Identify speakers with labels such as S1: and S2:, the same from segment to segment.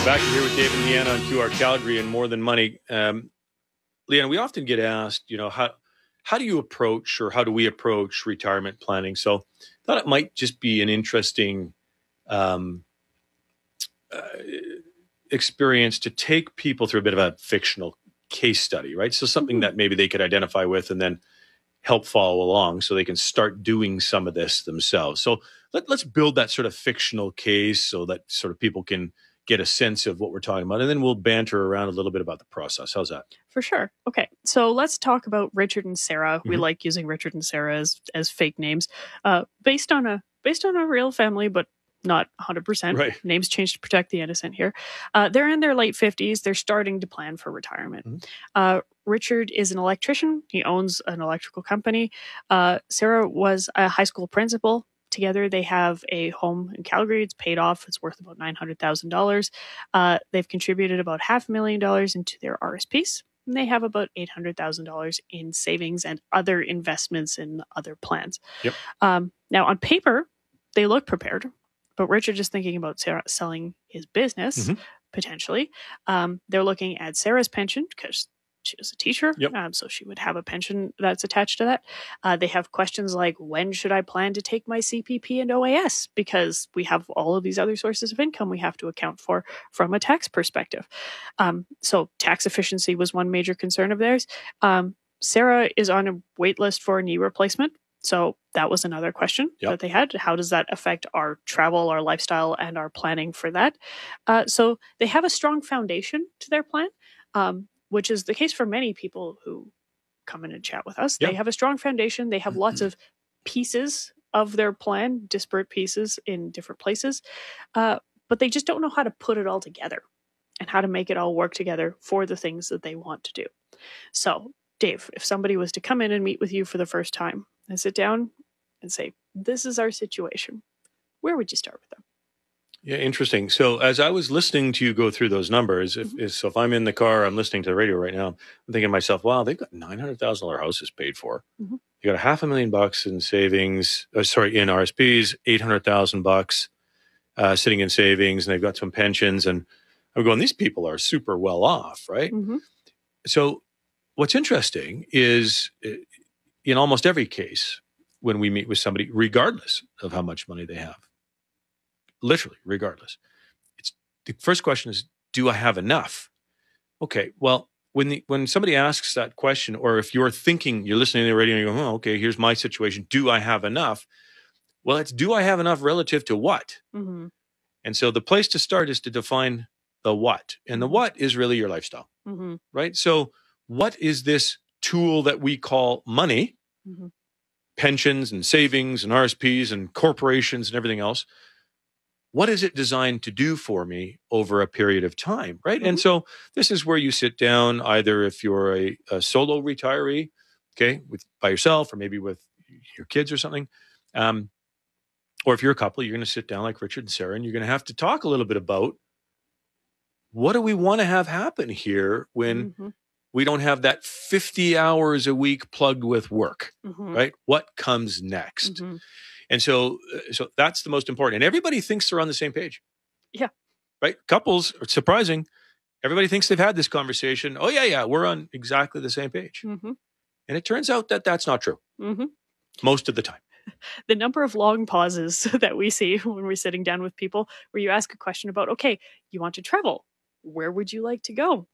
S1: Back here with Dave and Leanna on QR Calgary and More Than Money. Leanna, we often get asked, how do you approach or how do we approach retirement planning? So I thought it might just be an interesting experience to take people through a bit of a fictional case study, right? So something that maybe they could identify with and then help follow along so they can start doing some of this themselves. So let's build that sort of fictional case so that sort of people can get a sense of what we're talking about. And then we'll banter around a little bit about the process. How's that?
S2: For sure. Okay. So let's talk about Richard and Sarah. We like using Richard and Sarah as fake names, based on a real family, but not 100%.
S1: Right.
S2: Names changed to protect the innocent here. They're in their late 50s. They're starting to plan for retirement. Richard is an electrician. He owns an electrical company. Sarah was a high school principal. Together, they have a home in Calgary. It's paid off. It's worth about $900,000. They've contributed about $500,000 into their RSPs. And they have about $800,000 in savings and other investments in other plans.
S1: Yep.
S2: Now, on paper, they look prepared. But Richard is thinking about selling his business, potentially. They're looking at Sarah's pension because she was a teacher, so she would have a pension that's attached to that. They have questions like, when should I plan to take my CPP and OAS? Because we have all of these other sources of income we have to account for from a tax perspective. So tax efficiency was one major concern of theirs. Sarah is on a wait list for a knee replacement. So that was another question that they had. How does that affect our travel, our lifestyle, and our planning for that? So they have a strong foundation to their plan, which is the case for many people who come in and chat with us. They have a strong foundation. They have lots of pieces of their plan, disparate pieces in different places, but they just don't know how to put it all together and how to make it all work together for the things that they want to do. So, Dave, if somebody was to come in and meet with you for the first time and sit down and say, this is our situation, where would you start with them?
S1: Yeah, interesting. So as I was listening to you go through those numbers, if I'm in the car, I'm listening to the radio right now, I'm thinking to myself, wow, they've got $900,000 houses paid for. You got $500,000 in savings, in RSPs, $800,000 sitting in savings, and they've got some pensions. And I'm going, these people are super well off, right? So what's interesting is in almost every case, when we meet with somebody, regardless of how much money they have, literally regardless, the first question is, do I have enough? Okay, well, when somebody asks that question, or if you're thinking, you're listening to the radio and you go, oh, okay, here's my situation, do I have enough? Well, it's, do I have enough relative to what? And so the place to start is to define the what. And the what is really your lifestyle, right? So what is this tool that we call money, pensions and savings and RSPs and corporations and everything else? What is it designed to do for me over a period of time, right? And so this is where you sit down, either if you're a solo retiree, okay, by yourself, or maybe with your kids or something, or if you're a couple, you're going to sit down like Richard and Sarah, and you're going to have to talk a little bit about, what do we want to have happen here when we don't have that 50 hours a week plugged with work, right? What comes next? And so that's the most important. And everybody thinks they're on the same page.
S2: Yeah.
S1: Right? Couples, it's surprising. Everybody thinks they've had this conversation. Oh, yeah, we're on exactly the same page. And it turns out that that's not true most of the time.
S2: The number of long pauses that we see when we're sitting down with people where you ask a question about, okay, you want to travel. Where would you like to go?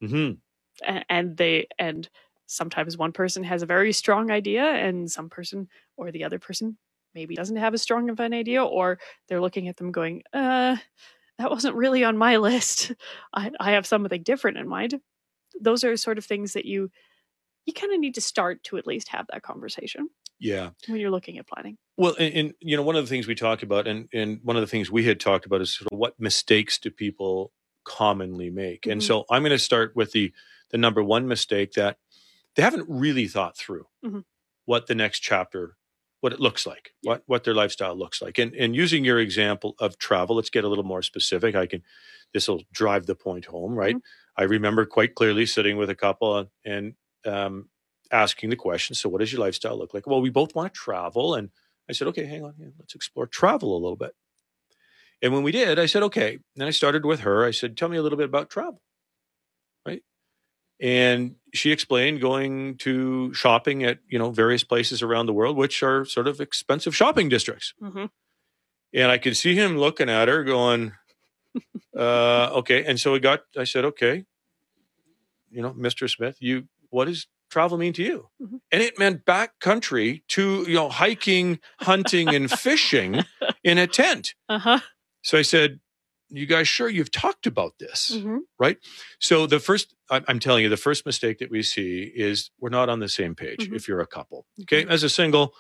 S2: And sometimes one person has a very strong idea and some person or the other person maybe doesn't have as strong of an idea, or they're looking at them going, that wasn't really on my list. I have something different in mind. Those are sort of things that you kind of need to start to at least have that conversation.
S1: Yeah.
S2: When you're looking at planning.
S1: Well, and one of the things we talk about, and one of the things we had talked about is sort of what mistakes do people commonly make. And so I'm going to start with the number one mistake, that they haven't really thought through what the next chapter, what it looks like, what their lifestyle looks like. And using your example of travel, let's get a little more specific. This will drive the point home, right? I remember quite clearly sitting with a couple and asking the question, so what does your lifestyle look like? Well, we both want to travel. And I said, okay, hang on, let's explore travel a little bit. And when we did, I said, okay. Then I started with her. I said, tell me a little bit about travel, right? And she explained going to shopping at, various places around the world, which are sort of expensive shopping districts. Mm-hmm. And I could see him looking at her going, okay. And so I said, okay, Mr. Smith, what does travel mean to you? Mm-hmm. And it meant backcountry to, hiking, hunting, and fishing in a tent. Uh-huh. So I said, you guys sure you've talked about this, mm-hmm. right? So I'm telling you, the first mistake that we see is we're not on the same page. Mm-hmm. If you're a couple, okay, mm-hmm. as a single,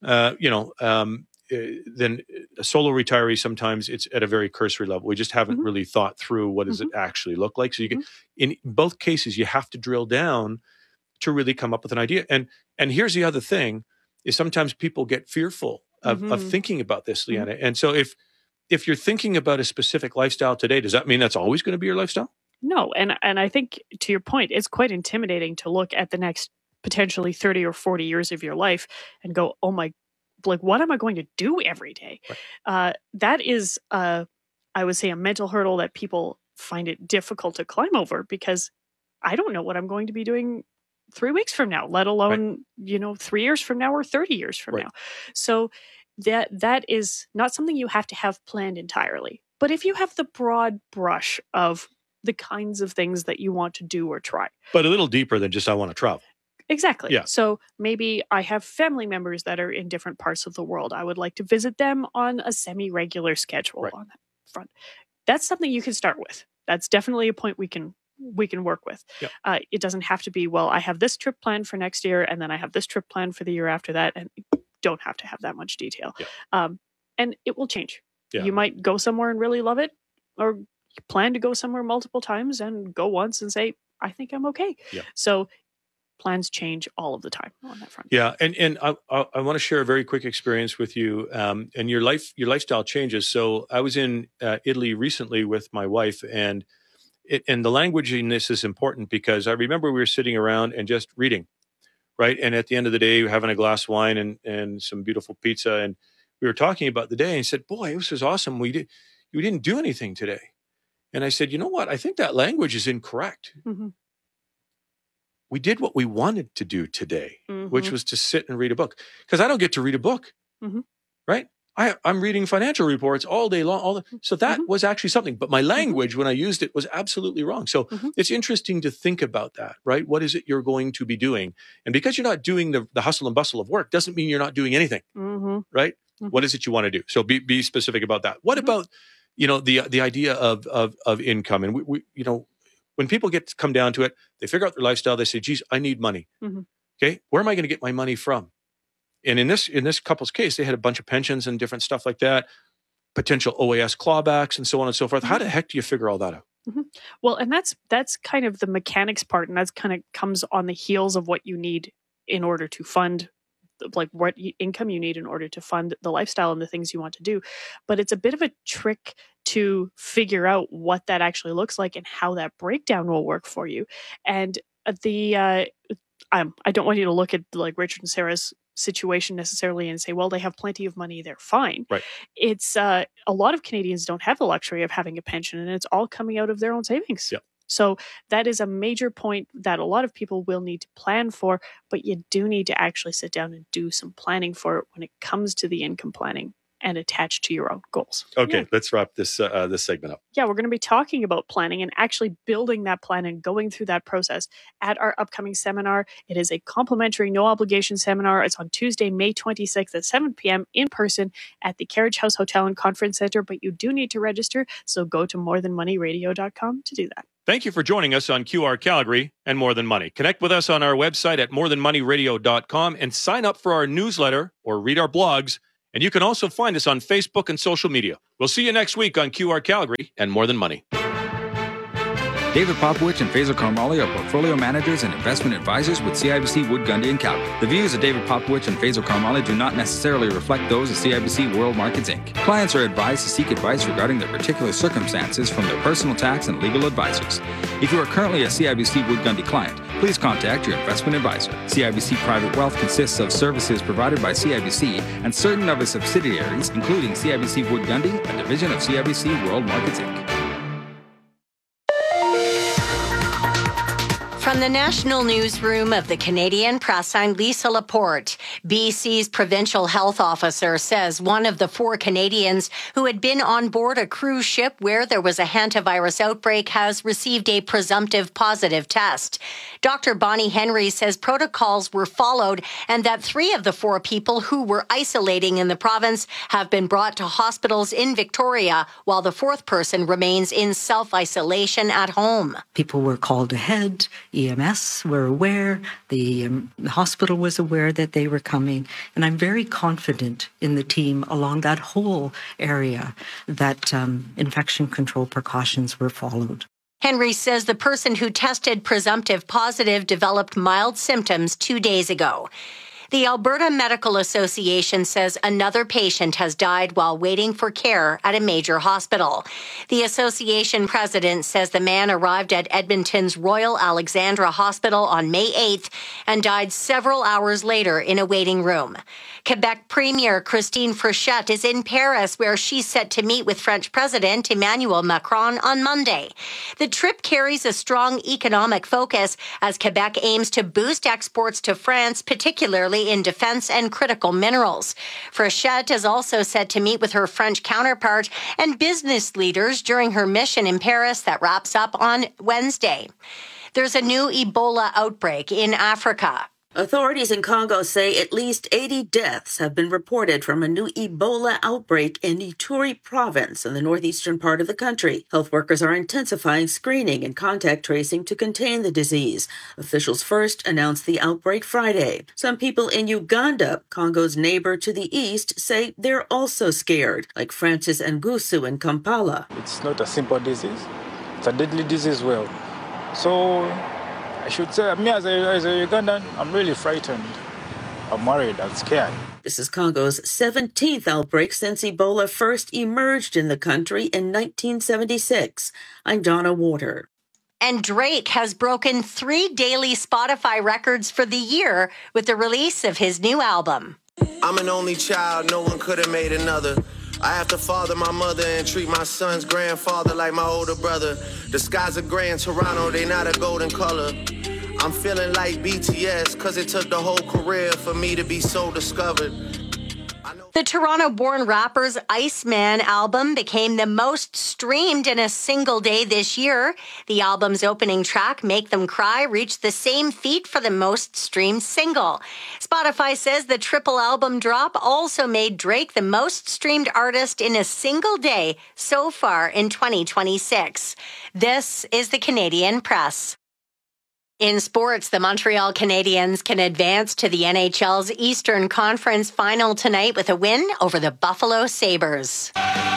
S1: then a solo retiree, sometimes it's at a very cursory level. We just haven't mm-hmm. really thought through what does mm-hmm. it actually look like. So you can, in both cases, you have to drill down to really come up with an idea. And here's the other thing is sometimes people get fearful of thinking about this, Leanna. Mm-hmm. And so if you're thinking about a specific lifestyle today, does that mean that's always going to be your lifestyle?
S2: No. And I think to your point, it's quite intimidating to look at the next potentially 30 or 40 years of your life and go, oh my, like, what am I going to do every day? Right. That is, I would say, a mental hurdle that people find it difficult to climb over because I don't know what I'm going to be doing 3 weeks from now, let alone, right. 3 years from now or 30 years from right. now. So that is not something you have to have planned entirely. But if you have the broad brush of the kinds of things that you want to do or try.
S1: But a little deeper than just I want to travel.
S2: Exactly.
S1: Yeah.
S2: So maybe I have family members that are in different parts of the world. I would like to visit them on a semi-regular schedule right. on that front. That's something you can start with. That's definitely a point we can work with. Yep. It doesn't have to be, well, I have this trip planned for next year and then I have this trip planned for the year after that. And don't have to have that much detail. Yeah. And it will change. Yeah. You might go somewhere and really love it, or you plan to go somewhere multiple times and go once and say, I think I'm okay. Yeah. So plans change all of the time on that front.
S1: Yeah. And I want to share a very quick experience with you. And your lifestyle changes. So I was in Italy recently with my wife, and the language in this is important because I remember we were sitting around and just reading. Right. And at the end of the day, we're having a glass of wine and some beautiful pizza. And we were talking about the day and he said, boy, this is awesome. You didn't do anything today. And I said, you know what? I think that language is incorrect. Mm-hmm. We did what we wanted to do today, mm-hmm. which was to sit and read a book. Because I don't get to read a book. Mm-hmm. Right. I'm reading financial reports all day long. So that mm-hmm. was actually something. But my language, mm-hmm. when I used it, was absolutely wrong. So mm-hmm. it's interesting to think about that, right? What is it you're going to be doing? And because you're not doing the hustle and bustle of work doesn't mean you're not doing anything, mm-hmm. right? Mm-hmm. What is it you want to do? So be specific about that. What mm-hmm. about, the idea of income? And we when people come down to it, they figure out their lifestyle. They say, geez, I need money. Mm-hmm. Okay. Where am I going to get my money from? And in this couple's case, they had a bunch of pensions and different stuff like that, potential OAS clawbacks and so on and so forth. How the heck do you figure all that out?
S2: Mm-hmm. Well, and that's kind of the mechanics part, and that's kind of comes on the heels of what you need in order to fund, like what income you need in order to fund the lifestyle and the things you want to do. But it's a bit of a trick to figure out what that actually looks like and how that breakdown will work for you. And I don't want you to look at like Richard and Sarah's situation necessarily and say, well, they have plenty of money, they're fine.
S1: Right.
S2: It's a lot of Canadians don't have the luxury of having a pension, and it's all coming out of their own savings.
S1: Yep.
S2: So that is a major point that a lot of people will need to plan for, but you do need to actually sit down and do some planning for it when it comes to the income planning and attached to your own goals.
S1: Okay, Let's wrap this segment up.
S2: Yeah, we're going to be talking about planning and actually building that plan and going through that process at our upcoming seminar. It is a complimentary, no obligation seminar. It's on Tuesday, May 26th at 7 p.m. in person at the Carriage House Hotel and Conference Center, but you do need to register, so go to morethanmoneyradio.com to do that.
S1: Thank you for joining us on QR Calgary and More Than Money. Connect with us on our website at morethanmoneyradio.com and sign up for our newsletter or read our blogs. And you can also find us on Facebook and social media. We'll see you next week on QR Calgary and More Than Money.
S3: David Popowich and Faisal Karmali are portfolio managers and investment advisors with CIBC Wood Gundy in Calgary. The views of David Popowich and Faisal Karmali do not necessarily reflect those of CIBC World Markets Inc. Clients are advised to seek advice regarding their particular circumstances from their personal tax and legal advisors. If you are currently a CIBC Wood Gundy client, please contact your investment advisor. CIBC Private Wealth consists of services provided by CIBC and certain of its subsidiaries, including CIBC Wood Gundy, a division of CIBC World Markets Inc.
S4: From the National Newsroom of the Canadian Press, I'm Lisa Laporte. BC's provincial health officer says one of the 4 Canadians who had been on board a cruise ship where there was a hantavirus outbreak has received a presumptive positive test. Dr. Bonnie Henry says protocols were followed and that 3 of the 4 people who were isolating in the province have been brought to hospitals in Victoria, while the 4th person remains in self-isolation at home.
S5: People were called ahead. EMS were aware, the hospital was aware that they were coming, and I'm very confident in the team along that whole area that infection control precautions were followed.
S4: Henry says the person who tested presumptive positive developed mild symptoms 2 days ago. The Alberta Medical Association says another patient has died while waiting for care at a major hospital. The association president says the man arrived at Edmonton's Royal Alexandra Hospital on May 8th and died several hours later in a waiting room. Quebec Premier Christine Fréchette is in Paris, where she's set to meet with French President Emmanuel Macron on Monday. The trip carries a strong economic focus as Quebec aims to boost exports to France, particularly in defense and critical minerals. Fréchette is also set to meet with her French counterpart and business leaders during her mission in Paris that wraps up on Wednesday. There's a new Ebola outbreak in Africa.
S6: Authorities in Congo say at least 80 deaths have been reported from a new Ebola outbreak in Ituri province in the northeastern part of the country. Health workers are intensifying screening and contact tracing to contain the disease. Officials first announced the outbreak Friday. Some people in Uganda, Congo's neighbor to the east, say they're also scared, like Francis Ngusu in Kampala.
S7: It's not a simple disease. It's a deadly disease as well. So I should say, me as a Ugandan, I'm really frightened. I'm worried, I'm scared.
S6: This is Congo's 17th outbreak since Ebola first emerged in the country in 1976. I'm Donna Water.
S4: And Drake has broken 3 daily Spotify records for the year with the release of his new album.
S8: I'm an only child, no one could have made another. I have to father my mother and treat my son's grandfather like my older brother. The skies are gray in Toronto, they not a golden color. I'm feeling like BTS, cause it took the whole career for me to be so discovered.
S4: The Toronto-born rapper's Iceman album became the most streamed in a single day this year. The album's opening track, Make Them Cry, reached the same feat for the most streamed single. Spotify says the triple album drop also made Drake the most streamed artist in a single day so far in 2026. This is the Canadian Press. In sports, the Montreal Canadiens can advance to the NHL's Eastern Conference Final tonight with a win over the Buffalo Sabres.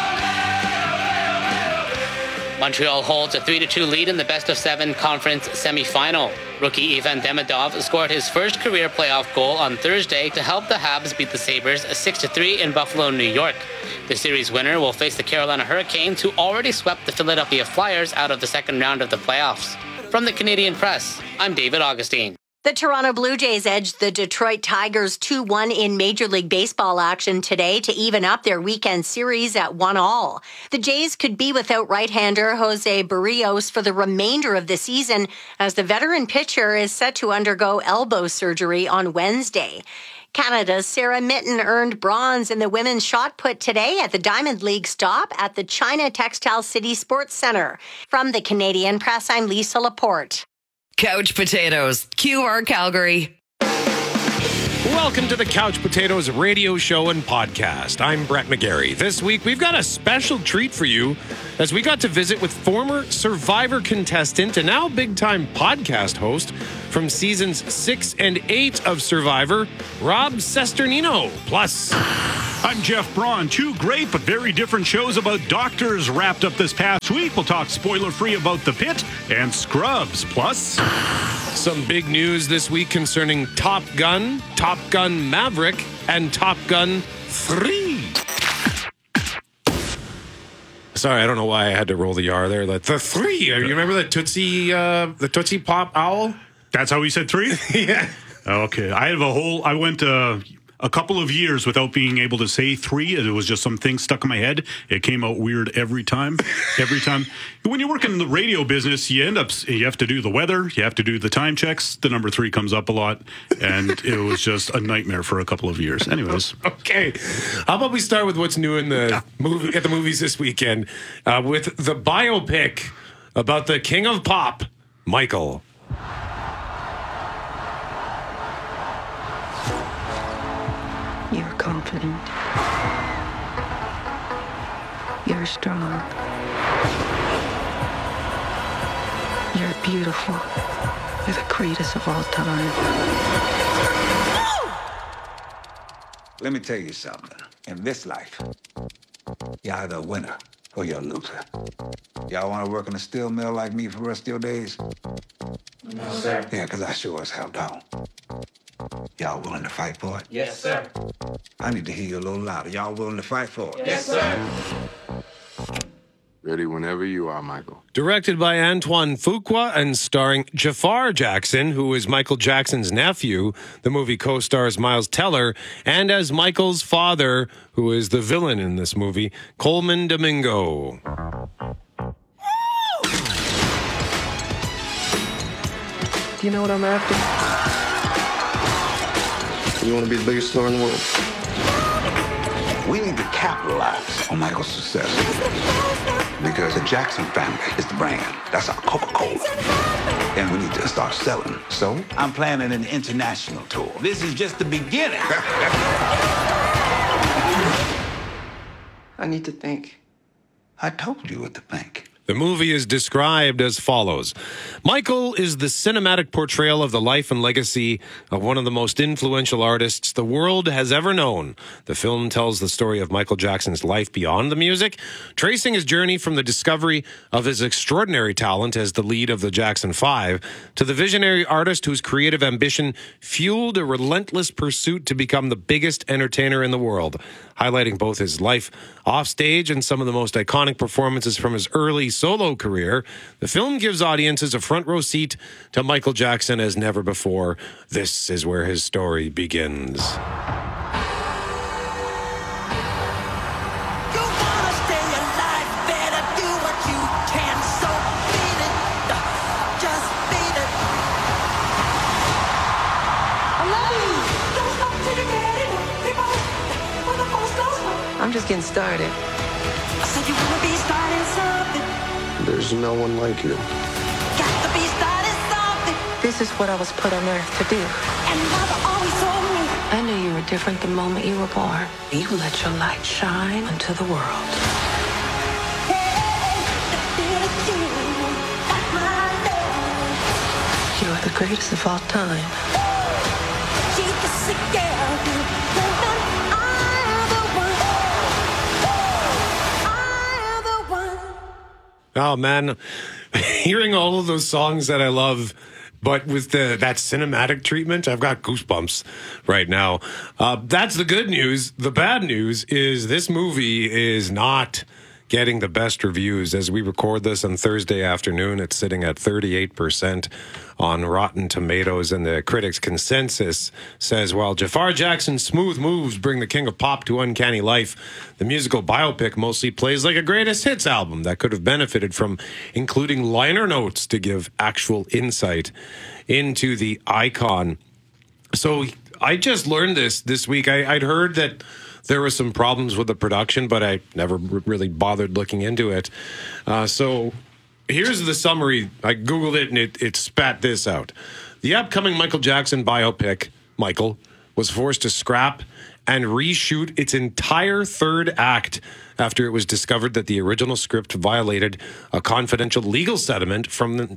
S9: Montreal holds a 3-2 lead in the best-of-7 conference semifinal. Rookie Ivan Demidov scored his first career playoff goal on Thursday to help the Habs beat the Sabres 6-3 in Buffalo, New York. The series winner will face the Carolina Hurricanes, who already swept the Philadelphia Flyers out of the second round of the playoffs. From the Canadian Press, I'm David Augustine.
S4: The Toronto Blue Jays edged the Detroit Tigers 2-1 in Major League Baseball action today to even up their weekend series at 1-1. The Jays could be without right-hander Jose Barrios for the remainder of the season, as the veteran pitcher is set to undergo elbow surgery on Wednesday. Canada's Sarah Mitten earned bronze in the women's shot put today at the Diamond League stop at the China Textile City Sports Centre. From the Canadian Press, I'm Lisa Laporte.
S10: Couch Potatoes, QR Calgary.
S11: Welcome to the Couch Potatoes radio show and podcast. I'm Brett McGarry. This week, we've got a special treat for you. as we got to visit with former Survivor contestant and now big-time podcast host from seasons 6 and 8 of Survivor, Rob Cesternino. Plus,
S12: I'm Jeff Braun. 2 great but very different shows about doctors wrapped up this past week. We'll talk spoiler-free about The Pit and Scrubs. Plus,
S11: some big news this week concerning Top Gun, Top Gun Maverick, and Top Gun 3. Sorry, I don't know why I had to roll the R there. The 3. You remember the Tootsie Pop owl?
S12: That's how we said 3?
S11: Yeah.
S12: Okay. I went a couple of years without being able to say 3. It was just something stuck in my head. It came out weird every time. Every time. When you work in the radio business, you have to do the weather. You have to do the time checks. The number 3 comes up a lot. And it was just a nightmare for a couple of years. Anyways.
S11: Okay. How about we start with what's new in the movie at the movies this weekend with the biopic about the King of Pop, Michael.
S13: You're confident. You're strong. You're beautiful. You're the greatest of all time.
S14: Let me tell you something. In this life, you're either a winner or you're a loser. Y'all want to work in a steel mill like me for the rest of your days?
S15: No, sir.
S14: Yeah, because I sure as hell don't. Y'all willing to fight for it?
S15: Yes, sir.
S14: I need to hear you a little louder. Y'all willing to fight for it?
S15: Yes, sir.
S16: Ready whenever you are, Michael.
S11: Directed by Antoine Fuqua and starring Jafar Jackson, who is Michael Jackson's nephew. The movie co-stars Miles Teller, and as Michael's father, who is the villain in this movie, Coleman Domingo.
S13: Do you know what I'm after?
S16: You want to be the biggest star in the world?
S14: We need to capitalize on Michael's success. Because the Jackson family is the brand. That's our Coca-Cola. And we need to start selling. So I'm planning an international tour. This is just the beginning.
S13: I need to think.
S14: I told you what to think.
S11: The movie is described as follows. Michael is the cinematic portrayal of the life and legacy of one of the most influential artists the world has ever known. The film tells the story of Michael Jackson's life beyond the music, tracing his journey from the discovery of his extraordinary talent as the lead of the Jackson 5 to the visionary artist whose creative ambition fueled a relentless pursuit to become the biggest entertainer in the world, highlighting both his life offstage and some of the most iconic performances from his early solo career. The film gives audiences a front row seat to Michael Jackson as never before. This is where his story begins.
S13: I'm just getting started.
S15: So you wanna be starting something?
S16: There's no one like you.
S15: Got to be starting something.
S13: This is what I was put on earth to do.
S15: And Mother always told me.
S13: I knew you were different the moment you were born. You let your light shine into the world. You're the greatest of all time.
S11: Oh, man. Hearing all of those songs that I love, but with that cinematic treatment, I've got goosebumps right now. That's the good news. The bad news is this movie is not getting the best reviews. As we record this on Thursday afternoon, it's sitting at 38% on Rotten Tomatoes, and the critics' consensus says, while Jafar Jackson's smooth moves bring the King of Pop to uncanny life, the musical biopic mostly plays like a greatest hits album that could have benefited from including liner notes to give actual insight into the icon. So I just learned this week. I'd heard that there were some problems with the production, but I never really bothered looking into it. So here's the summary. I Googled it, and it spat this out. The upcoming Michael Jackson biopic, Michael, was forced to scrap and reshoot its entire third act after it was discovered that the original script violated a confidential legal settlement from the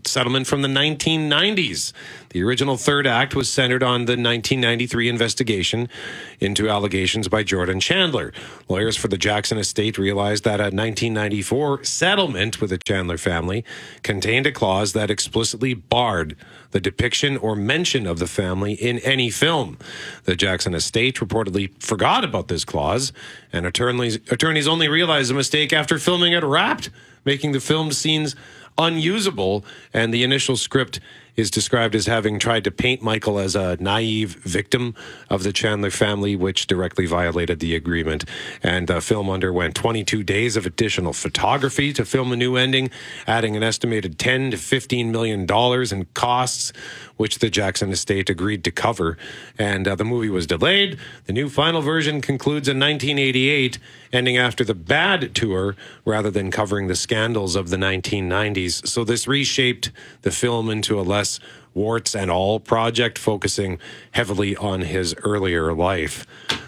S11: 1990s. The original third act was centered on the 1993 investigation into allegations by Jordan Chandler. Lawyers for the Jackson estate realized that a 1994 settlement with the Chandler family contained a clause that explicitly barred the depiction or mention of the family in any film. The Jackson estate reportedly forgot about this clause, and attorneys only realized the mistake after filming it wrapped, making the filmed scenes unusable, and the initial script is described as having tried to paint Michael as a naive victim of the Chandler family, which directly violated the agreement. And the film underwent 22 days of additional photography to film a new ending, adding an estimated $10 to $15 million in costs, which the Jackson estate agreed to cover. And the movie was delayed. The new final version concludes in 1988, ending after the Bad tour rather than covering the scandals of the 1990s. So this reshaped the film into a less warts and all project, focusing heavily on his earlier life.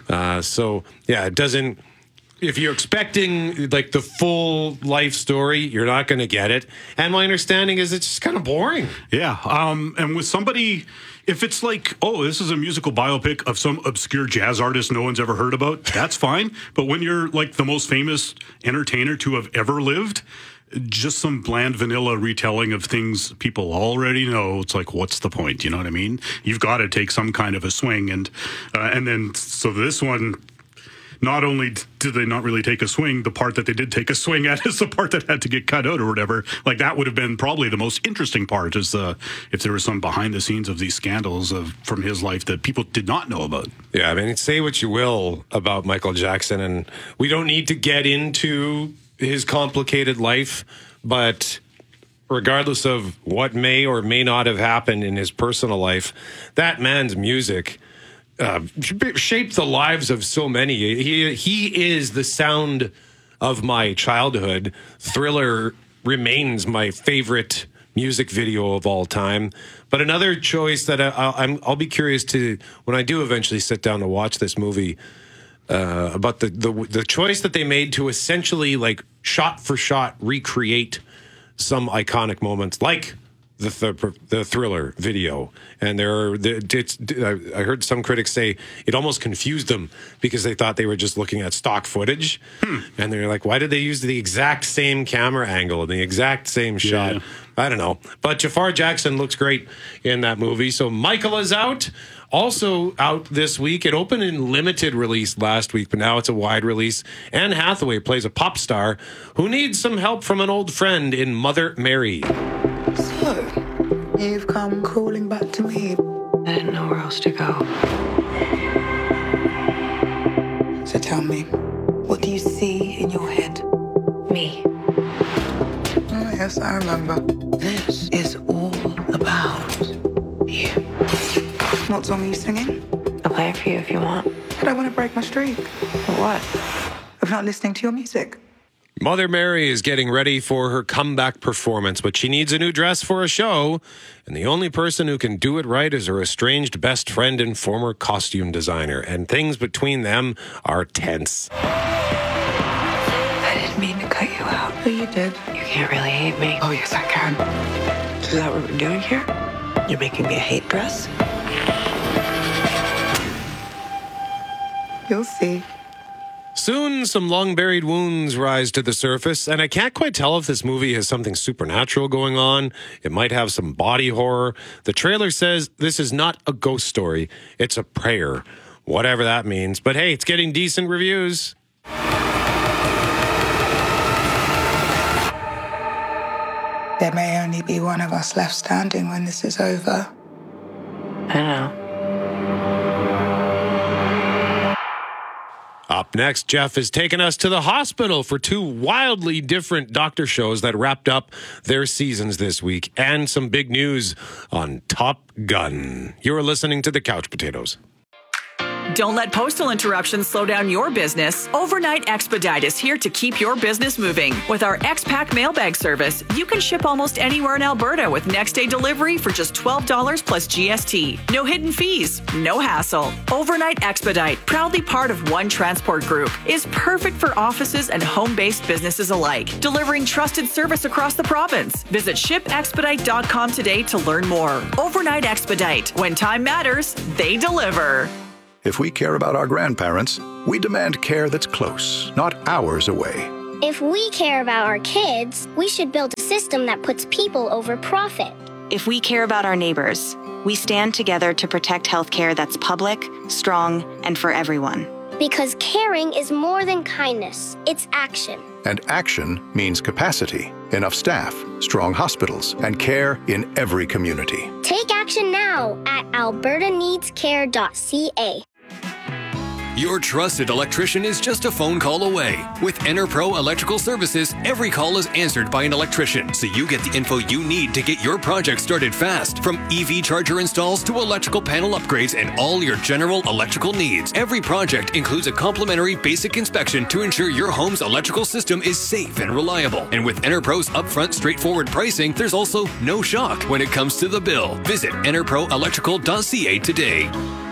S11: It doesn't... If you're expecting like the full life story, you're not going to get it. And my understanding is it's just kind of boring.
S12: Yeah. And with somebody, if it's like, oh, this is a musical biopic of some obscure jazz artist no one's ever heard about, that's fine. But when you're like the most famous entertainer to have ever lived, just some bland vanilla retelling of things people already know, it's like, what's the point? You know what I mean? You've got to take some kind of a swing. And then, so this one, not only did they not really take a swing, the part that they did take a swing at is the part that had to get cut out or whatever. Like, that would have been probably the most interesting part, is if there was some behind the scenes of these scandals from his life that people did not know about.
S11: Yeah, I mean, say what you will about Michael Jackson, and we don't need to get into his complicated life, but regardless of what may or may not have happened in his personal life, that man's music shaped the lives of so many. He is the sound of my childhood. Thriller remains my favorite music video of all time. But another choice that I'll be curious to, when I do eventually sit down to watch this movie, about the choice that they made to essentially like shot for shot recreate some iconic moments, like the Thriller video. And I heard some critics say it almost confused them because they thought they were just looking at stock footage. And they're like, why did they use the exact same camera angle and the exact same shot? I don't know. But Jafar Jackson looks great in that movie. So Michael is out. Also out this week. It opened in limited release last week, but now it's a wide release. Anne Hathaway plays a pop star who needs some help from an old friend in Mother Mary.
S13: So, you've come crawling back to me. I didn't know where else to go. So tell me, what do you see in your head? Me. Oh, yes, I remember. This is all about you. What song are you singing? I'll play it for you if you want. I don't want to break my streak. For what? Of not listening to your music.
S11: Mother Mary is getting ready for her comeback performance, but she needs a new dress for a show, and the only person who can do it right is her estranged best friend and former costume designer, and things between them are tense.
S13: I didn't mean to cut you out.
S15: But you did.
S13: You can't really hate me.
S15: Oh, yes, I can.
S13: Is that what we're doing here? You're making me a hate dress?
S15: You'll see.
S11: Soon, some long-buried wounds rise to the surface, and I can't quite tell if this movie has something supernatural going on. It might have some body horror. The trailer says this is not a ghost story. It's a prayer, whatever that means. But hey, it's getting decent reviews.
S15: There may only be one of us left standing when this is over.
S13: I know.
S11: Up next, Jeff is taking us to the hospital for two wildly different doctor shows that wrapped up their seasons this week, and some big news on Top Gun. You're listening to The Couch Potatoes.
S17: Don't let postal interruptions slow down your business. Overnight Expedite is here to keep your business moving. With our X-Pack mailbag service, you can ship almost anywhere in Alberta with next-day delivery for just $12 plus GST. No hidden fees, no hassle. Overnight Expedite, proudly part of One Transport Group, is perfect for offices and home-based businesses alike, delivering trusted service across the province. Visit shipexpedite.com today to learn more. Overnight Expedite. When time matters, they deliver.
S18: If we care about our grandparents, we demand care that's close, not hours away.
S19: If we care about our kids, we should build a system that puts people over profit.
S20: If we care about our neighbors, we stand together to protect healthcare that's public, strong, and for everyone.
S19: Because caring is more than kindness, it's action.
S18: And action means capacity, enough staff, strong hospitals, and care in every community.
S19: Take action now at albertaneedscare.ca.
S21: Your trusted electrician is just a phone call away. With EnerPro Electrical Services, every call is answered by an electrician, so you get the info you need to get your project started fast. From EV charger installs to electrical panel upgrades and all your general electrical needs, every project includes a complimentary basic inspection to ensure your home's electrical system is safe and reliable. And with EnerPro's upfront, straightforward pricing, there's also no shock when it comes to the bill. Visit enerproelectrical.ca today.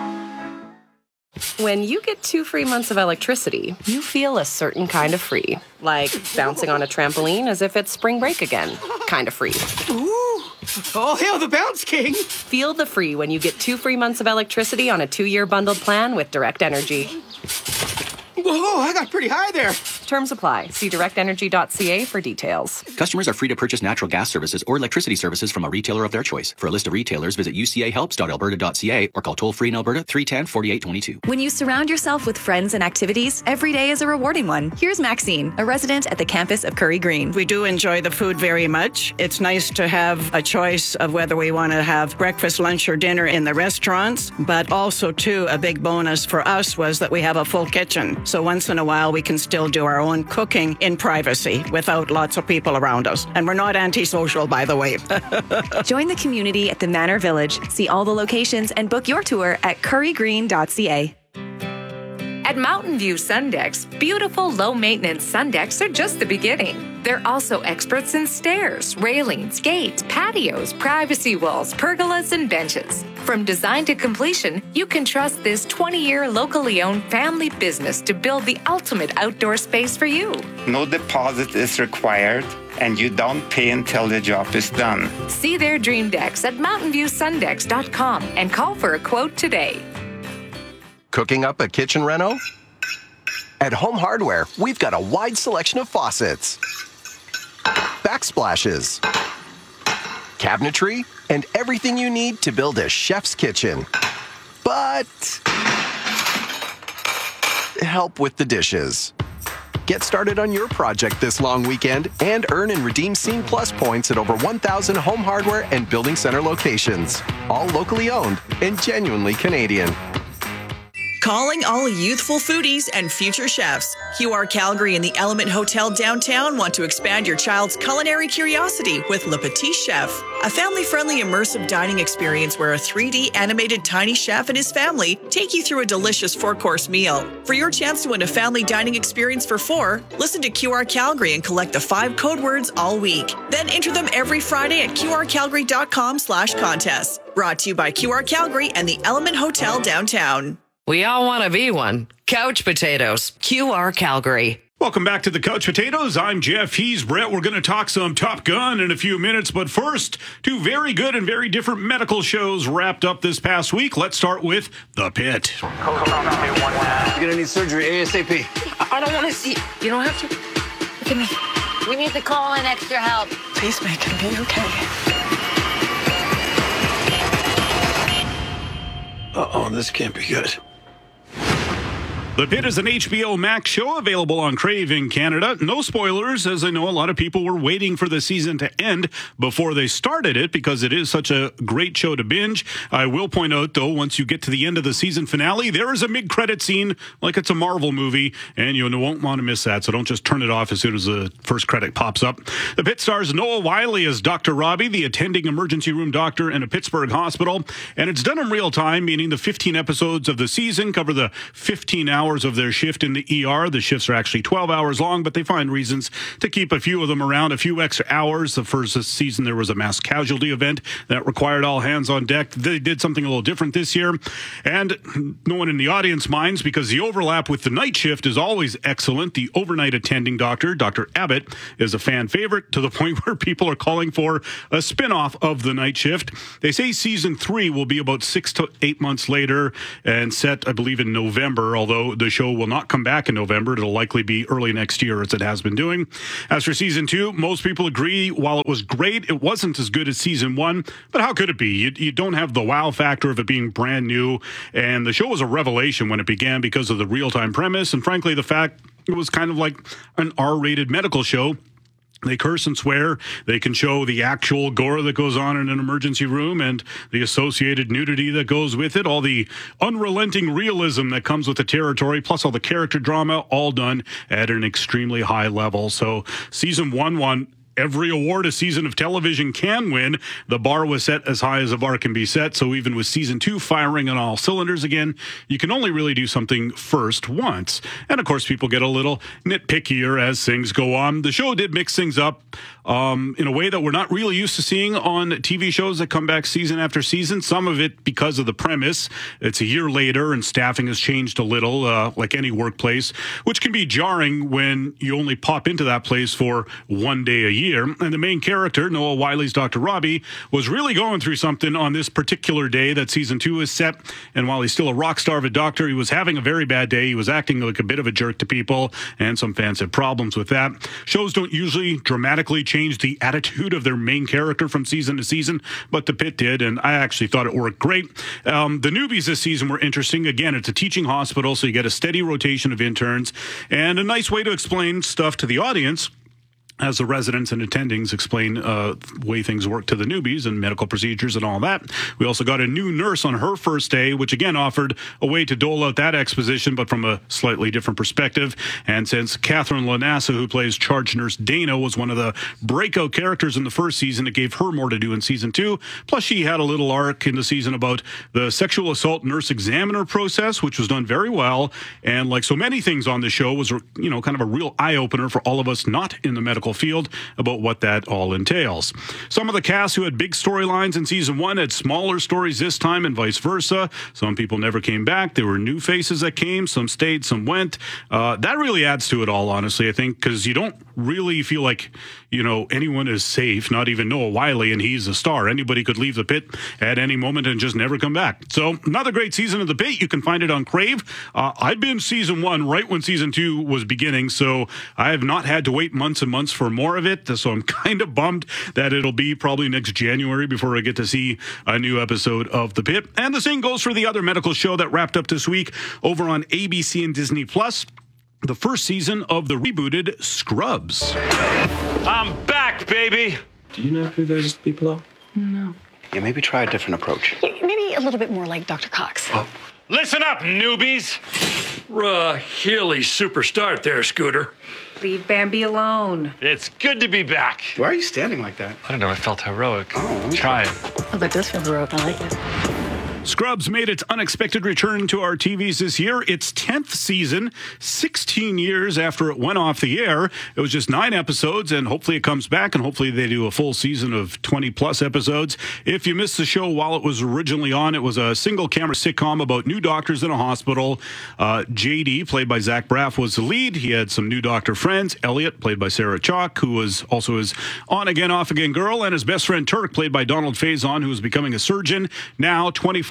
S22: When you get 2 free months of electricity, you feel a certain kind of free. Like bouncing on a trampoline as if it's spring break again. Kind of free.
S23: Ooh! Oh, hail the Bounce King!
S22: Feel the free when you get 2 free months of electricity on a 2-year bundled plan with Direct Energy.
S23: Whoa, I got pretty high there.
S22: Terms apply. See directenergy.ca for details.
S24: Customers are free to purchase natural gas services or electricity services from a retailer of their choice. For a list of retailers, visit ucahelps.alberta.ca or call toll-free in Alberta 310-4822.
S25: When you surround yourself with friends and activities, every day is a rewarding one. Here's Maxine, a resident at the campus of Curry Green.
S26: We do enjoy the food very much. It's nice to have a choice of whether we want to have breakfast, lunch, or dinner in the restaurants, but also, too, a big bonus for us was that we have a full kitchen. So once in a while, we can still do our own cooking in privacy without lots of people around us. And we're not antisocial, by the way.
S25: Join the community at the Manor Village. See all the locations and book your tour at currygreen.ca.
S27: At Mountain View Sundecks, beautiful low-maintenance Sundecks are just the beginning. They're also experts in stairs, railings, gates, patios, privacy walls, pergolas, and benches. From design to completion, you can trust this 20-year locally owned family business to build the ultimate outdoor space for you.
S28: No deposit is required, and you don't pay until the job is done.
S27: See their dream decks at mountainviewsundecks.com and call for a quote today.
S29: Cooking up a kitchen reno? At Home Hardware, we've got a wide selection of faucets, backsplashes, cabinetry, and everything you need to build a chef's kitchen. But help with the dishes. Get started on your project this long weekend and earn and redeem Scene Plus points at over 1,000 Home Hardware and Building Center locations. All locally owned and genuinely Canadian.
S17: Calling all youthful foodies and future chefs. QR Calgary and the Element Hotel downtown want to expand your child's culinary curiosity with Le Petit Chef, a family-friendly immersive dining experience where a 3D animated tiny chef and his family take you through a delicious 4-course meal. For your chance to win a family dining experience for 4, listen to QR Calgary and collect the 5 code words all week. Then enter them every Friday at qrcalgary.com/contest. Brought to you by QR Calgary and the Element Hotel downtown.
S10: We all want to be one. Couch Potatoes, QR Calgary.
S12: Welcome back to the Couch Potatoes. I'm Jeff. He's Brett. We're going to talk some Top Gun in a few minutes. But first, 2 very good and very different medical shows wrapped up this past week. Let's start with The Pit.
S30: You're going to need surgery ASAP.
S31: I don't want to see. You don't have to. Look at me. We need to call in extra help. Please make him be okay.
S16: Uh-oh, this can't be good.
S12: The Pit is an HBO Max show available on Crave in Canada. No spoilers, as I know a lot of people were waiting for the season to end before they started it because it is such a great show to binge. I will point out, though, once you get to the end of the season finale, there is a mid-credit scene like it's a Marvel movie, and you won't want to miss that, so don't just turn it off as soon as the first credit pops up. The Pit stars Noah Wyle as Dr. Robbie, the attending emergency room doctor in a Pittsburgh hospital, and it's done in real time, meaning the 15 episodes of the season cover the 15 hours of their shift in the ER. The shifts are actually 12 hours long, but they find reasons to keep a few of them around, a few extra hours. The first season, there was a mass casualty event that required all hands on deck. They did something a little different this year, and no one in the audience minds because the overlap with the night shift is always excellent. The overnight attending doctor, Dr. Abbott, is a fan favorite to the point where people are calling for a spin-off of the night shift. They say season 3 will be about 6 to 8 months later and set, I believe, in November, although the show will not come back in November. It'll likely be early next year, as it has been doing. As for season 2, most people agree while it was great, it wasn't as good as season 1, but how could it be? You don't have the wow factor of it being brand new, and the show was a revelation when it began because of the real-time premise, and frankly, the fact it was kind of like an R-rated medical show. They curse and swear. They can show the actual gore that goes on in an emergency room and the associated nudity that goes with it, all the unrelenting realism that comes with the territory, plus all the character drama, all done at an extremely high level. So season 1 won every award a season of television can win. The bar was set as high as a bar can be set. So even with season 2 firing on all cylinders again, you can only really do something first once. And of course, people get a little nitpickier as things go on. The show did mix things up in a way that we're not really used to seeing on TV shows that come back season after season. Some of it because of the premise. It's a year later and staffing has changed a little, like any workplace, which can be jarring when you only pop into that place for one day a year. And the main character, Noah Wile's Dr. Robbie, was really going through something on this particular day that season 2 is set. And while he's still a rock star of a doctor, he was having a very bad day. He was acting like a bit of a jerk to people, and some fans had problems with that. Shows don't usually dramatically change the attitude of their main character from season to season, but The Pit did, and I actually thought it worked great. The newbies this season were interesting. Again, it's a teaching hospital, so you get a steady rotation of interns and a nice way to explain stuff to the audience as the residents and attendings explain way things work to the newbies and medical procedures and all that. We also got a new nurse on her first day, which again offered a way to dole out that exposition, but from a slightly different perspective. And since Catherine Lanassa, who plays charge nurse Dana, was one of the breakout characters in the first season, it gave her more to do in season 2. Plus, she had a little arc in the season about the sexual assault nurse examiner process, which was done very well. And like so many things on the show, was kind of a real eye-opener for all of us not in the medical field about what that all entails. Some of the cast who had big storylines in season 1 had smaller stories this time and vice versa. Some people never came back. There were new faces that came. Some stayed, some went. That really adds to it all, honestly, I think, because you don't really feel like, anyone is safe, not even Noah Wyle, and he's a star. Anybody could leave the pit at any moment and just never come back. So another great season of The Pit. You can find it on Crave. I binged season 1 right when season 2 was beginning, so I have not had to wait months and months for more of it. So I'm kind of bummed that it'll be probably next January before I get to see a new episode of The Pit. And the same goes for the other medical show that wrapped up this week over on ABC and Disney+. The first season of the rebooted Scrubs.
S1: I'm back, baby!
S2: Do you know who those people are?
S31: No.
S2: Yeah, maybe try a different approach.
S31: Maybe a little bit more like Dr. Cox.
S2: Oh.
S1: Listen up, newbies!
S3: Really superstar there, Scooter.
S27: Leave Bambi alone.
S1: It's good to be back.
S2: Why are you standing like that?
S1: I don't know, I felt heroic.
S2: Oh, okay.
S1: Try it.
S31: Oh, that does feel heroic. I like it.
S12: Scrubs made its unexpected return to our TVs this year. Its 10th season, 16 years after it went off the air. It was just 9 episodes, and hopefully it comes back, and hopefully they do a full season of 20-plus episodes. If you missed the show while it was originally on, it was a single-camera sitcom about new doctors in a hospital. JD, played by Zach Braff, was the lead. He had some new doctor friends. Elliot, played by Sarah Chalk, who was also his on-again, off-again girl, and his best friend Turk, played by Donald Faison, who was becoming a surgeon. Now, 25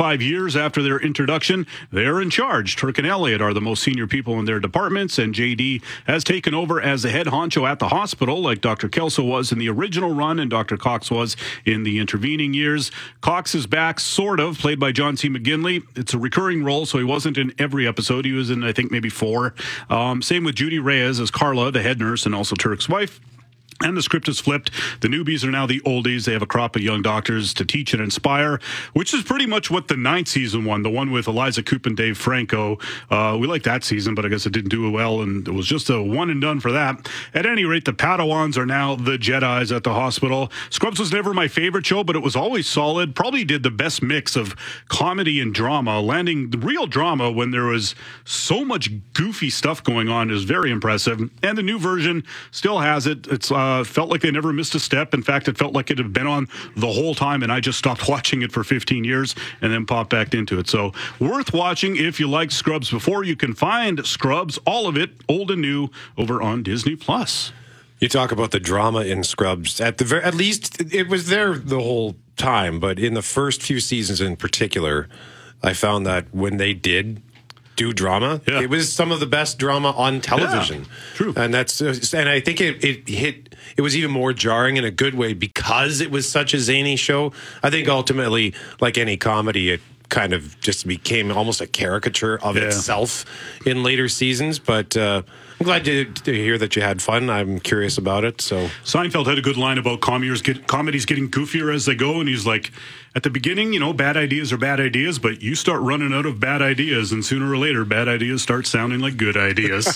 S12: 5 years after their introduction, they're in charge. Turk and Elliott are the most senior people in their departments, and JD has taken over as the head honcho at the hospital, like Dr. Kelso was in the original run and Dr. Cox was in the intervening years. Cox is back, sort of, played by John C. McGinley. It's a recurring role, so he wasn't in every episode. He was in, I think, maybe 4. Same with Judy Reyes as Carla, the head nurse, and also Turk's wife. And the script is flipped. The newbies are now the oldies. They have a crop of young doctors to teach and inspire, which is pretty much what the 9th season one, the one with Eliza Coupe and Dave Franco. We liked that season, but I guess it didn't do well, and it was just a one and done for that. At any rate, the Padawans are now the Jedis at the hospital. Scrubs was never my favorite show, but it was always solid. Probably did the best mix of comedy and drama, landing the real drama when there was so much goofy stuff going on is very impressive. And the new version still has it. It's felt like they never missed a step. In fact, it felt like it had been on the whole time, and I just stopped watching it for 15 years and then popped back into it. So worth watching if you liked Scrubs before. You can find Scrubs, all of it, old and new, over on Disney+.
S4: You talk about the drama in Scrubs. At least it was there the whole time, but in the first few seasons in particular, I found that when they did do drama, it was some of the best drama on television.
S12: True.
S4: And I think it was even more jarring in a good way because it was such a zany show. I think ultimately, like any comedy, it kind of just became almost a caricature of itself in later seasons. But I'm glad to hear that you had fun. I'm curious about it. So
S12: Seinfeld had a good line about comedies getting goofier as they go, and he's like, at the beginning, bad ideas are bad ideas, but you start running out of bad ideas, and sooner or later, bad ideas start sounding like good ideas.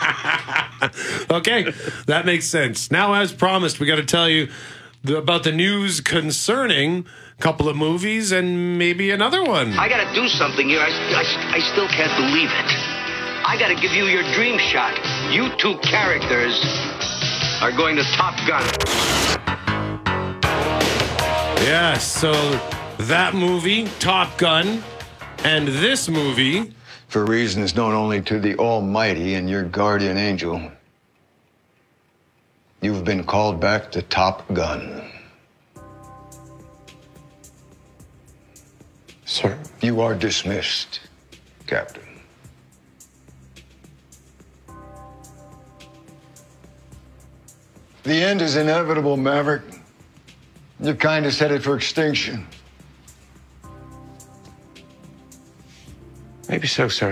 S4: Okay, that makes sense. Now, as promised, we got to tell you about the news concerning a couple of movies and maybe another one.
S30: I got to do something here. I still can't believe it. I got to give you your dream shot. You 2 characters are going to Top Gun.
S4: Yeah, so that movie, Top Gun, and this movie,
S16: for reasons known only to the Almighty and your guardian angel, you've been called back to Top Gun. Sir, you are dismissed, Captain. The end is inevitable, Maverick. Your kind is headed for extinction.
S30: Maybe so, sir.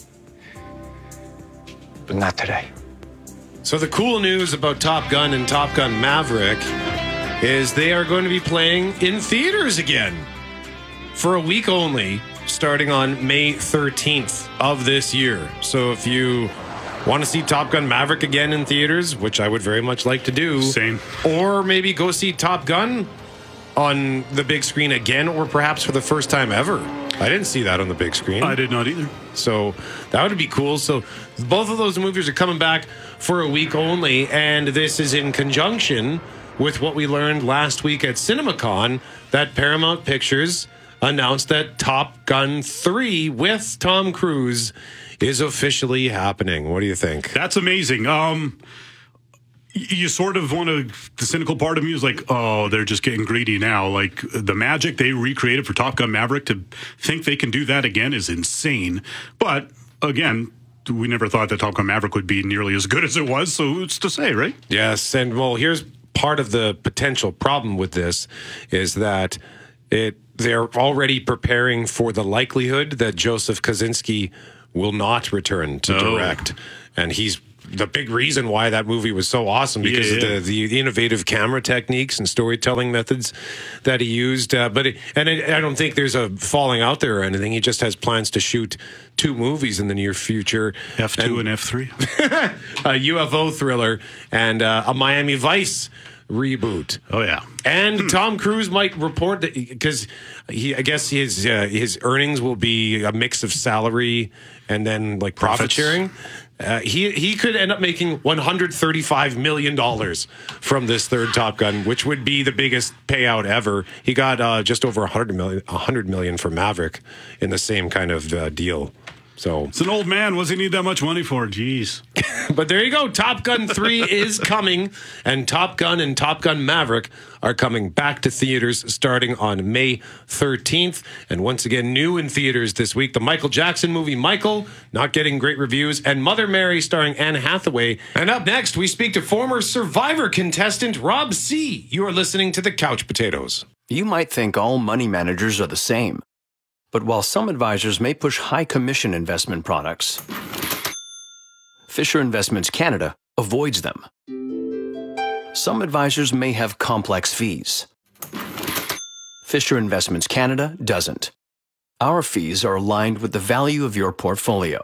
S30: But not today.
S4: So the cool news about Top Gun and Top Gun Maverick is they are going to be playing in theaters again for a week only, starting on May 13th of this year. So if you want to see Top Gun Maverick again in theaters, which I would very much like to do.
S12: Same.
S4: Or maybe go see Top Gun on the big screen again, or perhaps for the first time ever. I didn't see that on the big screen.
S12: I did not either.
S4: So that would be cool. So both of those movies are coming back for a week only, and this is in conjunction with what we learned last week at CinemaCon, that Paramount Pictures announced that Top Gun 3 with Tom Cruise is officially happening. What do you think?
S12: That's amazing. You sort of want to, the cynical part of me is like, oh, they're just getting greedy now. Like, the magic they recreated for Top Gun Maverick, to think they can do that again is insane. But again, we never thought that Top Gun Maverick would be nearly as good as it was, so who's to say, right?
S4: Yes, and well, here's part of the potential problem with this is that they're already preparing for the likelihood that Joseph Kosinski will not return to direct. And he's the big reason why that movie was so awesome, because of the innovative camera techniques and storytelling methods that he used. I don't think there's a falling out there or anything. He just has plans to shoot 2 movies in the near future.
S12: F2 and F3.
S4: A UFO thriller and a Miami Vice reboot.
S12: Oh yeah.
S4: And Tom Cruise might report that, because I guess his earnings will be a mix of salary and then like profit sharing. He could end up making $135 million from this third Top Gun, which would be the biggest payout ever. He got just over $100 million for Maverick in the same kind of deal. So
S12: it's an old man. What's he need that much money for? Jeez.
S4: But there you go. Top Gun 3 is coming, and Top Gun and Top Gun Maverick are coming back to theaters starting on May 13th. And once again, new in theaters this week, the Michael Jackson movie Michael, not getting great reviews, and Mother Mary starring Anne Hathaway. And up next, we speak to former Survivor contestant Rob C. You are listening to The Couch Potatoes.
S5: You might think all money managers are the same. But while some advisors may push high commission investment products, Fisher Investments Canada avoids them. Some advisors may have complex fees. Fisher Investments Canada doesn't. Our fees are aligned with the value of your portfolio.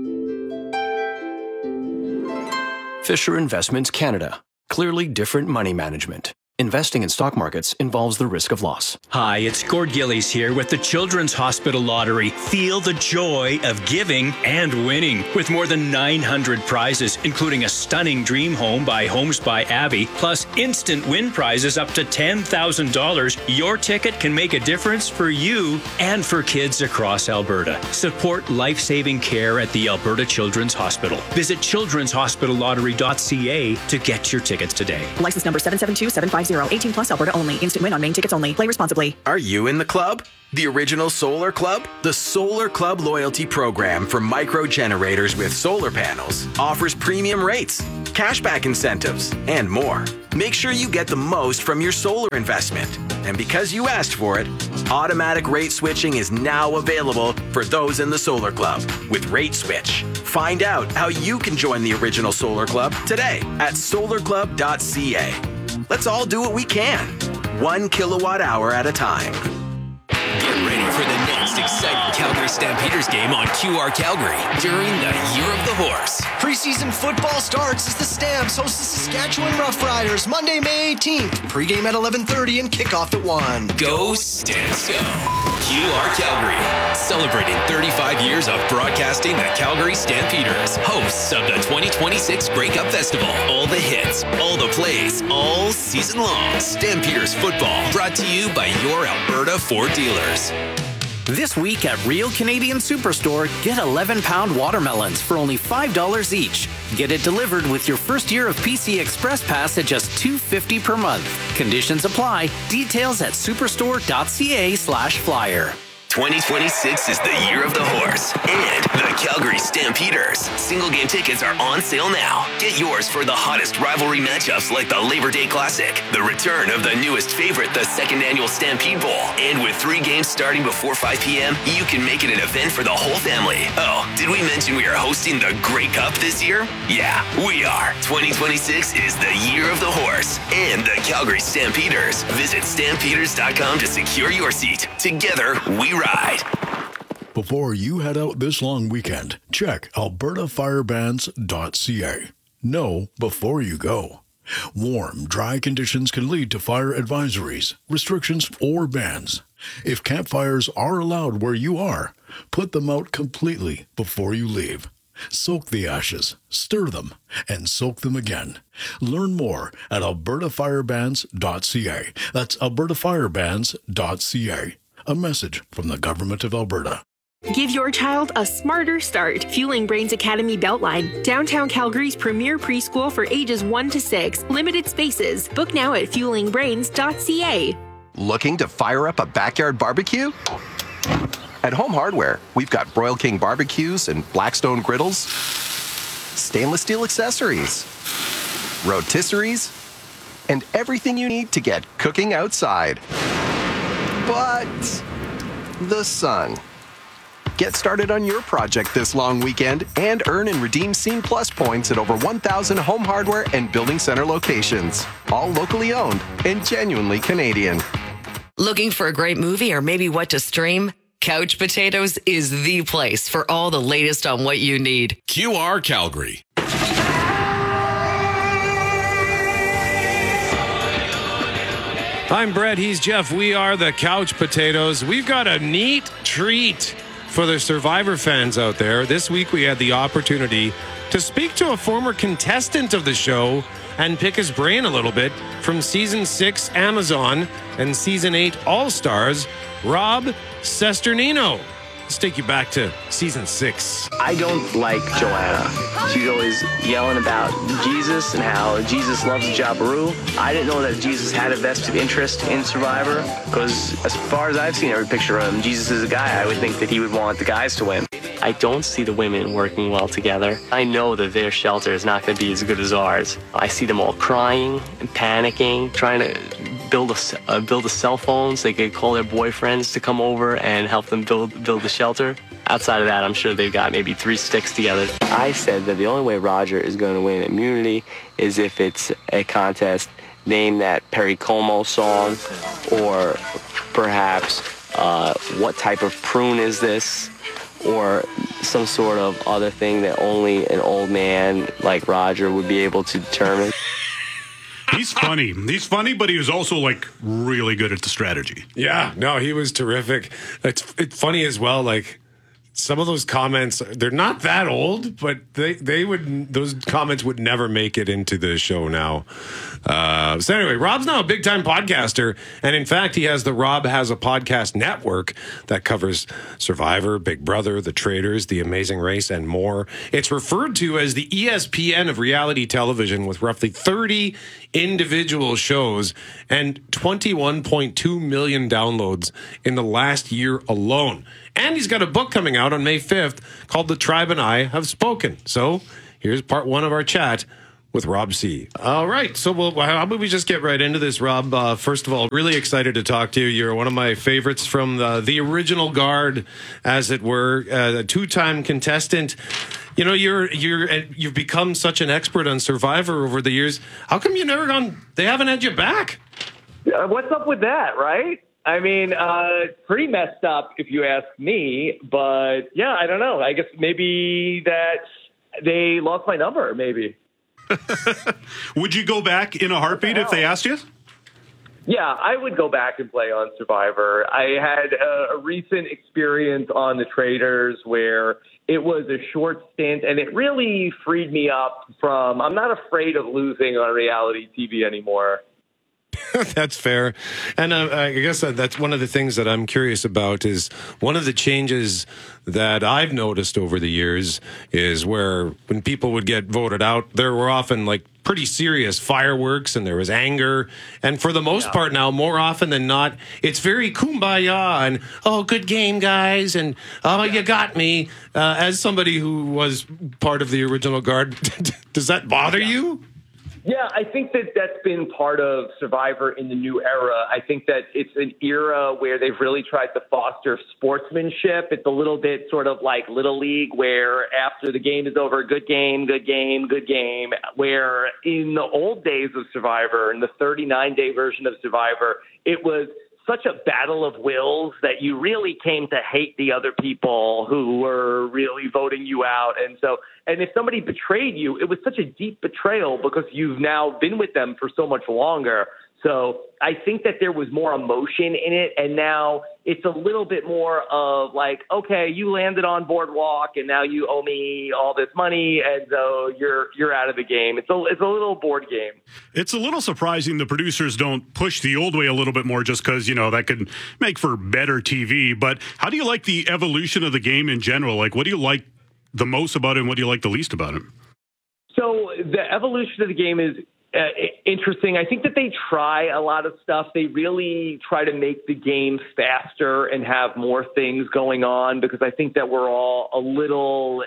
S5: Fisher Investments Canada. Clearly different money management. Investing in stock markets involves the risk of loss.
S6: Hi, it's Gord Gillies here with the Children's Hospital Lottery. Feel the joy of giving and winning. With more than 900 prizes, including a stunning dream home by Homes by Abby, plus instant win prizes up to $10,000, your ticket can make a difference for you and for kids across Alberta. Support life-saving care at the Alberta Children's Hospital. Visit children'shospitallottery.ca to get your tickets today.
S17: License number 772750. 18 plus Alberta only. Instant win on main tickets only. Play responsibly.
S29: Are you in the club? The original Solar Club? The Solar Club loyalty program for micro generators with solar panels offers premium rates, cashback incentives, and more. Make sure you get the most from your solar investment. And because you asked for it, automatic rate switching is now available for those in the Solar Club with Rate Switch. Find out how you can join the original Solar Club today at solarclub.ca. Let's all do what we can, 1 kilowatt hour at a time.
S21: Get ready for the next exciting Calgary Stampeders game on QR Calgary during the Year of the Horse.
S7: Preseason football starts as the Stamps host the Saskatchewan Roughriders Monday, May 18th. Pre-game at 11:30 and kickoff at 1.
S21: Go Stamps go! QR Calgary, celebrating 35 years of broadcasting the Calgary Stampeders, hosts of the 2026 Grey Cup Festival. All the hits, all the plays, all season long. Stampeders football, brought to you by your Alberta Ford dealers.
S24: This week at Real Canadian Superstore, get 11-pound watermelons for only $5 each. Get it delivered with your first year of PC Express Pass at just $2.50 per month. Conditions apply. Details at superstore.ca/flyer.
S21: 2026 is the Year of the Horse and the Calgary Stampeders. Single game tickets are on sale now. Get yours for the hottest rivalry matchups like the Labor Day Classic, the return of the newest favorite, the second annual Stampede Bowl. And with 3 games starting before 5 p.m., you can make it an event for the whole family. Oh, did we mention we are hosting the Grey Cup this year? Yeah, we are. 2026 is the Year of the Horse and the Calgary Stampeders. Visit stampeders.com to secure your seat. Together, we ride.
S8: Before you head out this long weekend, check albertafirebans.ca. Know before you go. Warm, dry conditions can lead to fire advisories, restrictions, or bans. If campfires are allowed where you are, put them out completely before you leave. Soak the ashes, stir them, and soak them again. Learn more at albertafirebans.ca. That's albertafirebans.ca. A message from the Government of Alberta.
S9: Give your child a smarter start. Fueling Brains Academy Beltline, downtown Calgary's premier preschool for ages 1 to 6. Limited spaces. Book now at fuelingbrains.ca.
S29: Looking to fire up a backyard barbecue? At Home Hardware, we've got Broil King barbecues and Blackstone griddles, stainless steel accessories, rotisseries, and everything you need to get cooking outside. But the sun. Get started on your project this long weekend and earn and redeem Scene Plus points at over 1,000 Home Hardware and Building Center locations. All locally owned and genuinely Canadian.
S10: Looking for a great movie or maybe what to stream? Couch Potatoes is the place for all the latest on what you need.
S11: QR Calgary.
S4: I'm Brett, he's Jeff. We are the Couch Potatoes. We've got a neat treat for the Survivor fans out there. This week we had the opportunity to speak to a former contestant of the show and pick his brain a little bit from Season 6 Amazon and Season 8 All-Stars, Rob Cesternino. Let's take you back to season 6.
S11: I don't like Joanna. She's always yelling about Jesus and how Jesus loves Jabiru. I didn't know that Jesus had a vested interest in Survivor because as far as I've seen every picture of him, Jesus is a guy. I would think that he would want the guys to win. I don't see the women working well together. I know that their shelter is not going to be as good as ours. I see them all crying and panicking, trying to build a cell phone so they could call their boyfriends to come over and help them build the shelter. Outside of that, I'm sure they've got maybe 3 sticks together. I said that the only way Roger is going to win immunity is if it's a contest named that Perry Como song, or perhaps what type of prune is this, or some sort of other thing that only an old man like Roger would be able to determine.
S12: He's funny. He's funny, but he was also like really good at the strategy.
S4: Yeah, no, he was terrific. It's funny as well. Like some of those comments, they're not that old, but those comments would never make it into the show now. So anyway, Rob's now a big time podcaster, and in fact, he has the Rob Has a Podcast network that covers Survivor, Big Brother, The Traitors, The Amazing Race, and more. It's referred to as the ESPN of reality television, with roughly 30 individual shows and 21.2 million downloads in the last year alone. And he's got a book coming out on May 5th called The Tribe and I Have Spoken. So here's part 1 of our chat with Rob C. All right. So how about we just get right into this, Rob? First of all, really excited to talk to you. You're one of my favorites from the original guard, as it were, a 2-time contestant. You know, you've become such an expert on Survivor over the years. How come they haven't had you back?
S13: What's up with that, right? I mean, pretty messed up if you ask me, but yeah, I don't know. I guess maybe that they lost my number, maybe.
S12: Would you go back in a heartbeat if they asked you?
S13: Yeah, I would go back and play on Survivor. I had a recent experience on The Traitors where it was a short stint, and it really freed me up from, I'm not afraid of losing on reality TV anymore.
S4: That's fair. And I guess that's one of the things that I'm curious about is one of the changes that I've noticed over the years is where when people would get voted out, there were often like pretty serious fireworks and there was anger. And for the most part now, more often than not, it's very kumbaya and, oh, good game, guys. And, oh, you got me. As somebody who was part of the original guard, does that bother you?
S13: Yeah, I think that that's been part of Survivor in the new era. I think that it's an era where they've really tried to foster sportsmanship. It's a little bit sort of like Little League, where after the game is over, good game, good game, good game. Where in the old days of Survivor, in the 39-day version of Survivor, it was such a battle of wills that you really came to hate the other people who were really voting you out. And if somebody betrayed you, it was such a deep betrayal because you've now been with them for so much longer. So I think that there was more emotion in it, and now it's a little bit more of like, okay, you landed on Boardwalk, and now you owe me all this money, and so you're out of the game. It's a little board game.
S12: It's a little surprising the producers don't push the old way a little bit more, just because that could make for better TV. But how do you like the evolution of the game in general? Like, what do you like the most about it, and what do you like the least about it?
S13: So the evolution of the game is interesting. I think that they try a lot of stuff. They really try to make the game faster and have more things going on, because I think that we're all a little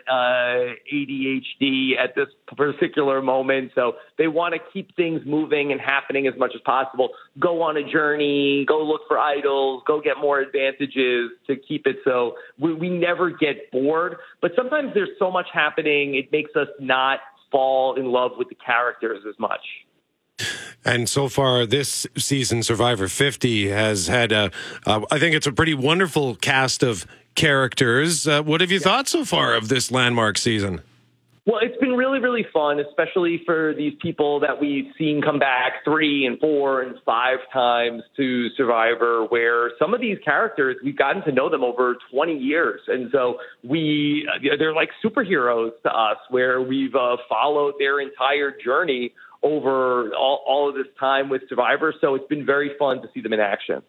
S13: ADHD at this particular moment. So they want to keep things moving and happening as much as possible. Go on a journey, go look for idols, go get more advantages to keep it so we never get bored. But sometimes there's so much happening, it makes us not fall in love with the characters as much.
S4: And so far this season, Survivor 50 has had I think it's a pretty wonderful cast of characters. What have you thought so far of this landmark season?
S13: Well, it's been really, really fun, especially for these people that we've seen come back 3 and 4 and 5 times to Survivor, where some of these characters, we've gotten to know them over 20 years. And so they're like superheroes to us, where we've followed their entire journey over all of this time with Survivor. So it's been very fun to see them in action.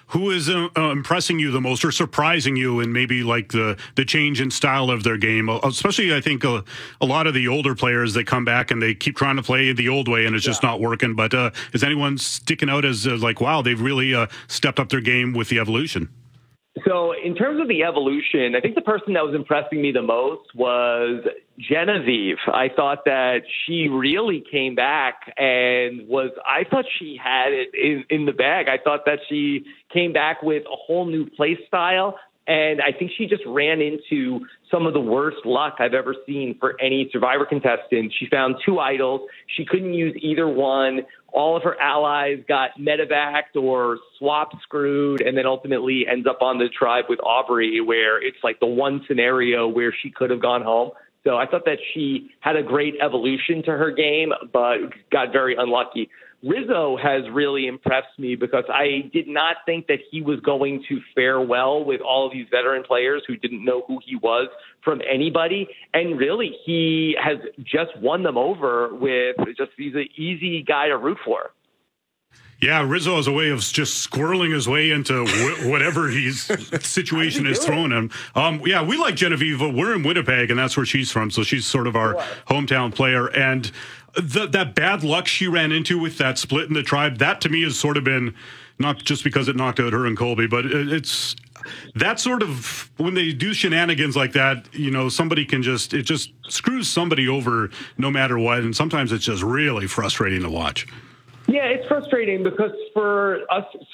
S12: who is impressing you the most or surprising you in maybe like the change in style of their game? Especially, I think, a lot of the older players that come back and they keep trying to play the old way and it's just not working. But is anyone sticking out as like, wow, they've really stepped up their game with the evolution?
S13: So in terms of the evolution, I think the person that was impressing me the most was Genevieve. I thought that she really came back and I thought she had it in the bag. I thought that she came back with a whole new play style. And I think she just ran into some of the worst luck I've ever seen for any Survivor contestant. She found 2 idols. She couldn't use either one. All of her allies got medevaced or swap screwed, and then ultimately ends up on the tribe with Aubrey, where it's like the one scenario where she could have gone home. So I thought that she had a great evolution to her game, but got very unlucky. Rizzo has really impressed me because I did not think that he was going to fare well with all of these veteran players who didn't know who he was from anybody. And really, he has just won them over with he's an easy guy to root for.
S12: Yeah, Rizzo has a way of just squirreling his way into whatever his situation is thrown him. Yeah, we like Genevieve. We're in Winnipeg, and that's where she's from. So she's sort of our hometown player. And that bad luck she ran into with that split in the tribe, that to me has sort of been, not just because it knocked out her and Colby, but it's that sort of, when they do shenanigans like that, somebody can it just screws somebody over no matter what. And sometimes it's just really frustrating to watch.
S13: Yeah, it's frustrating because for us